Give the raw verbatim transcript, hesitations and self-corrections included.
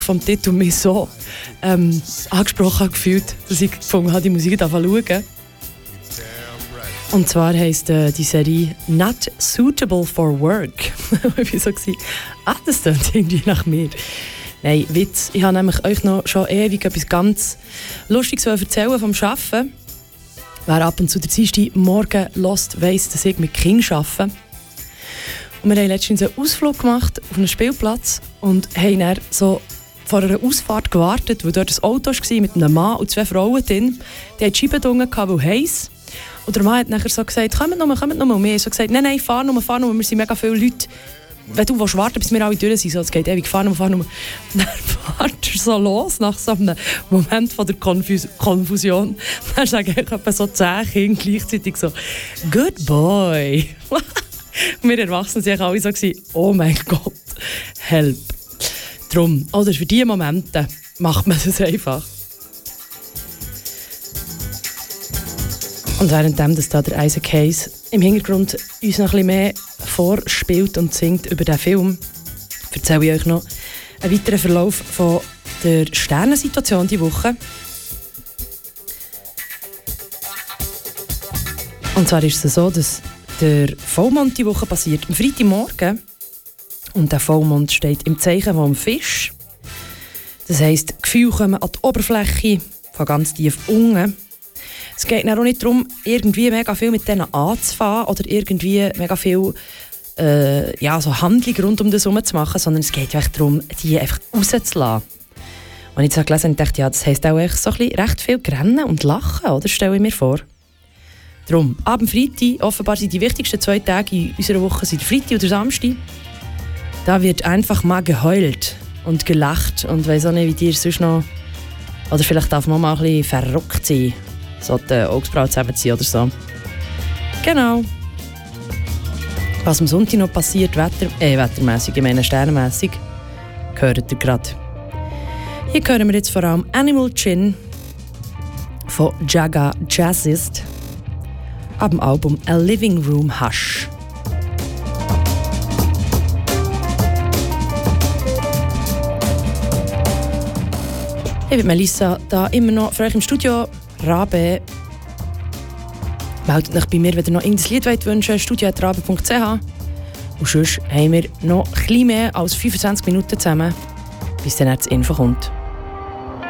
vom Titel mich so ähm, angesprochen gefühlt, dass ich gefunden habe, die Musik zu schauen. Und zwar heisst äh, die Serie «Not Suitable for Work». Ich war so, ah, das klingt irgendwie nach mir. Nein, Witz. Ich habe nämlich euch noch schon ewig etwas ganz Lustiges erzählen vom Arbeiten. Wer ab und zu der Dienstag morgen hört, weiss, dass ich mit Kindern arbeite. Und wir haben letztens einen Ausflug gemacht auf einen Spielplatz und haben dann so vor einer Ausfahrt gewartet, wo dort ein Auto war mit einem Mann und zwei Frauen drin. Die hatten die Scheiben unten, weil heiß. Und der Mann hat nachher so gesagt, kommt noch mal, kommt noch mal. Und wir haben so gesagt, nein, nein, fahr noch mal, fahr noch mal, wir sind mega viele Leute. Wenn du willst, warten, bis wir alle durch sind, so, es geht ewig, fahr noch mal, fahr noch mal. Dann fährt er so los, nach so einem Moment von der Konfus- Konfusion. Dann sagen etwa so zehn Kinder gleichzeitig so, good boy. Und wir Erwachsenen waren alle so, oh mein Gott, help. Drum, oder für diese Momente macht man das einfach. Und währenddem, dass da der Isaac Hayes im Hintergrund uns noch ein bisschen mehr vorspielt und singt über diesen Film, erzähle ich euch noch einen weiteren Verlauf von der Sternensituation diese Woche. Und zwar ist es so, dass der Vollmond diese Woche passiert am Freitagmorgen. Und der Vollmond steht im Zeichen vom Fisch. Das heisst, die Gefühle kommen an die Oberfläche, von ganz tief unten. Es geht auch nicht darum, irgendwie mega viel mit denen anzufangen oder irgendwie mega viel äh, ja, so Handlung rund um das herum zu machen, sondern es geht echt darum, die einfach rauszulassen. Und ich habe gelesen und dachte, ja, das heisst auch echt so ein bisschen recht viel Rennen und Lachen, oder? Stelle ich mir vor. Darum, ab dem Freitag, offenbar sind die wichtigsten zwei Tage in unserer Woche sind der Freitag oder Samstag. Da wird einfach mal geheult und gelacht und weiss auch nicht, wie dir sonst noch... Oder vielleicht darf man mal ein bisschen verrückt sein. So die Augsbrauen zusammenziehen oder so. Genau. Was am Sonntag noch passiert, Wetter, äh, wettermässig, ich meine sternenmässig, hört ihr gerade. Hier hören wir jetzt vor allem Animal Chin von Jaga Jazzist ab dem Album A Living Room Hush. Ich bin Melissa, da immer noch für euch im Studio. Rabe, meldet euch bei mir, wenn ihr noch irgendein Lied wollt wünschen wollt, studio at rabe punkt c h. Und sonst haben wir noch ein bisschen mehr als fünfundzwanzig Minuten zusammen, bis dann das Info kommt.